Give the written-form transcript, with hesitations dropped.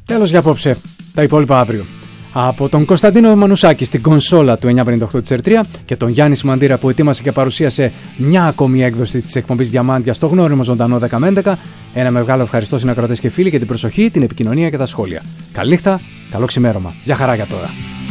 Τέλος για απόψε. Τα υπόλοιπα αύριο. Από τον Κωνσταντίνο Μανουσάκη στην κονσόλα του 958 της R3 και τον Γιάννη Σιμαντήρα που ετοίμασε και παρουσίασε μια ακόμη έκδοση της εκπομπής Διαμάντια στο γνώριμο ζωντανό 10 με 11. Ένα μεγάλο ευχαριστώ συνακροατές και φίλοι για την προσοχή, την επικοινωνία και τα σχόλια. Καληνύχτα, καλό ξημέρωμα. Γεια χαρά για τώρα.